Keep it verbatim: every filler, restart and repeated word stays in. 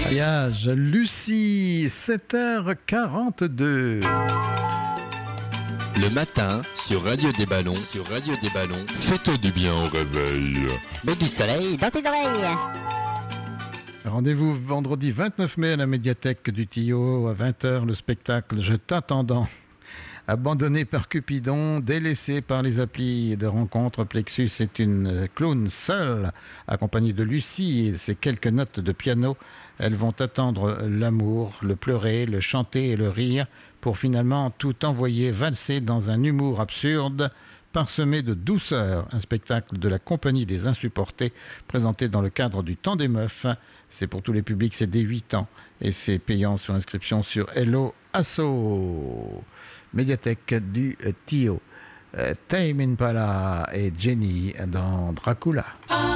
Mariage, Lucie, sept heures quarante-deux. Le matin, sur Radio des Ballons, sur Radio des Ballons, fais-toi du bien au réveil. Mets du soleil dans tes oreilles. Rendez-vous vendredi vingt-neuf mai à la médiathèque du Tillot à vingt heures, le spectacle Je t'attendant. Abandonné par Cupidon, délaissé par les applis de rencontre, Plexus est une clown seule, accompagnée de Lucie et ses quelques notes de piano. Elles vont attendre l'amour, le pleurer, le chanter et le rire, pour finalement tout envoyer valser dans un humour absurde, parsemé de douceur. Un spectacle de la Compagnie des Insupportés, présenté dans le cadre du Temps des Meufs. C'est pour tous les publics, c'est dès huit ans, et c'est payant sur inscription sur Hello Asso. Médiathèque du Tillot. Euh, Tame Impala et Jenny dans Dracula.